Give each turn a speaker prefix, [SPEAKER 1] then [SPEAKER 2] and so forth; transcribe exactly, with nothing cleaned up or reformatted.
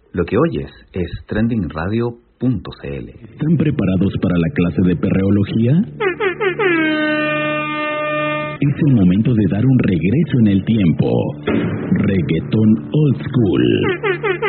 [SPEAKER 1] Lo que oyes es trending radio punto c l.
[SPEAKER 2] ¿Están preparados para la clase de perreología? Es el momento de dar un regreso en el tiempo. Reggaetón Old School.